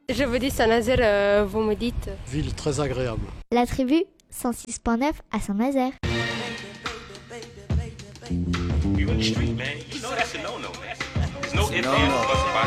Je vous dis Saint-Nazaire, vous me dites. Ville très agréable. La tribu 106.9 à Saint-Nazaire. You in the street, man. You know that's a no-no, man. There's no ifs, ands, or buts about it.